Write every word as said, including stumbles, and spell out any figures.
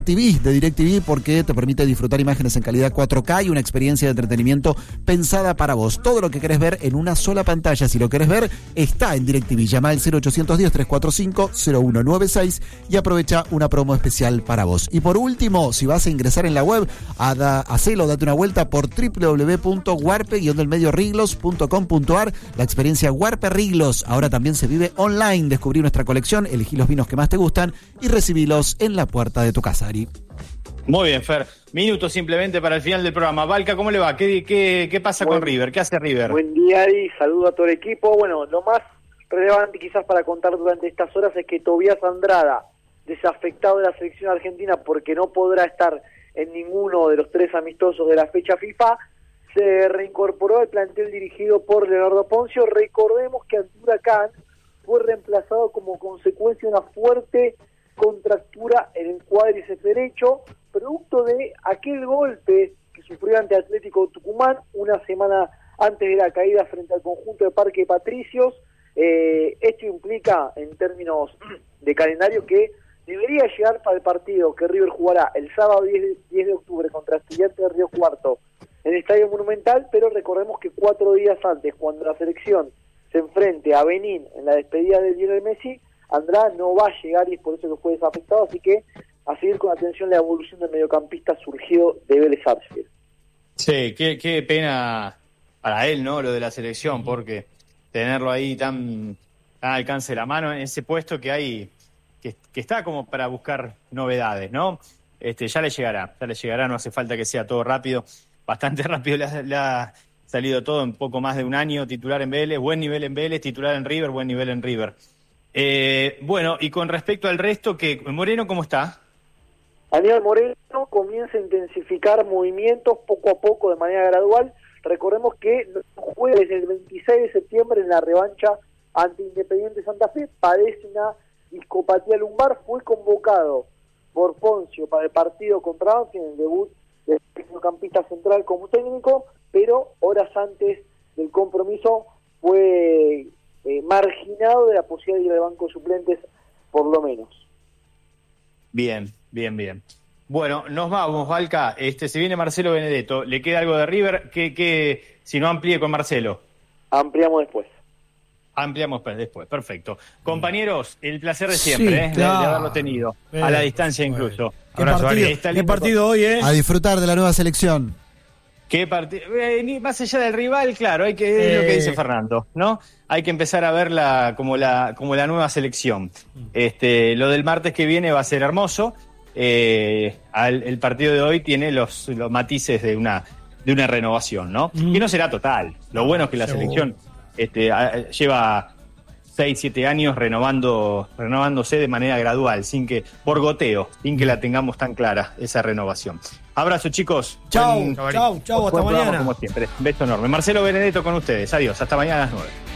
T V de DirecTV porque te permite disfrutar imágenes en calidad cuatro K y una experiencia de entretenimiento pensada para vos. Todo lo que querés ver en una sola pantalla. Si lo querés ver, está en DirecTV. Llama al cero ochocientos diez, trescientos cuarenta y cinco, cero uno nueve seis y aprovecha una promo especial para vos. Y por último, si vas a ingresar en la web, hada, hacelo, date una vuelta por doble u doble u doble u punto warpe guion del medio riglos punto com punto ar. La experiencia Warpe Riglos ahora también se vive online. Descubrí nuestra colección, elegí los vinos que más te gustan y recibilos en la puerta de tu casa. Muy bien, Fer. Minutos simplemente para el final del programa. Valca, ¿cómo le va? ¿Qué, qué, qué pasa Buen, con River? ¿Qué hace River? Buen día, Ari. Saludo a todo el equipo. Bueno, lo más relevante quizás para contar durante estas horas es que Tobías Andrada, desafectado de la selección argentina porque no podrá estar en ninguno de los tres amistosos de la fecha FIFA, se reincorporó al plantel dirigido por Leonardo Poncio. Recordemos que Huracán fue reemplazado como consecuencia de una fuerte contractura en el cuádriceps derecho, producto de aquel golpe que sufrió ante Atlético Tucumán una semana antes de la caída frente al conjunto de Parque Patricios. Eh, esto implica, en términos de calendario, que debería llegar para el partido que River jugará el sábado diez de octubre contra Estudiantes de Río Cuarto en el Estadio Monumental, pero recordemos que cuatro días antes, cuando la selección se enfrente a Benín en la despedida de Lionel Messi, Andrada no va a llegar y es por eso que fue desafectado, así que a seguir con atención la evolución del mediocampista surgido de Vélez Sarsfield. Sí, qué, qué pena para él, ¿no? Lo de la selección, porque tenerlo ahí tan, tan al alcance de la mano en ese puesto que hay, que, que está como para buscar novedades, ¿no? Este, ya le llegará, ya le llegará, no hace falta que sea todo rápido, bastante rápido le ha, le ha salido todo en poco más de un año, titular en Vélez, buen nivel en Vélez, titular en River, buen nivel en River. Eh, bueno, y con respecto al resto, que Moreno, ¿cómo está? Aníbal Moreno comienza a intensificar movimientos poco a poco de manera gradual. Recordemos que jueves el veintiséis de septiembre en la revancha ante Independiente Santa Fe padece una discopatía lumbar, fue convocado por Poncio para el partido contra Banfield en el debut del mediocampista central como técnico, pero horas antes del compromiso fue Eh, marginado de la posibilidad de ir al banco de suplentes, por lo menos. Bien, bien, bien. Bueno, nos vamos, Valca. Este, se viene Marcelo Benedetto. ¿Le queda algo de River? ¿Qué, qué, si no amplíe con Marcelo? Ampliamos después. Ampliamos después, perfecto. Compañeros, el placer de siempre, sí, ¿eh? claro. de, de haberlo tenido, eh, a la distancia bueno. incluso. ¿Qué Abrazo, partido, ¿qué partido hoy, eh? A disfrutar de la nueva selección. ¿Qué partido? Eh, más allá del rival, claro, hay que eh... es lo que dice Fernando, ¿no? Hay que empezar a verla como la como la nueva selección. Este, lo del martes que viene va a ser hermoso. Eh, al, el partido de hoy tiene los, los matices de una de una renovación, ¿no? Mm. Y no será total. Lo bueno es que la Seguro. selección este, a, lleva seis, siete años renovando renovándose de manera gradual, sin que por goteo, sin que la tengamos tan clara esa renovación. Abrazo, chicos. Chau, chau, chau, hasta mañana. Como siempre. Beso enorme. Marcelo Benedetto con ustedes. Adiós, hasta mañana a las nueve.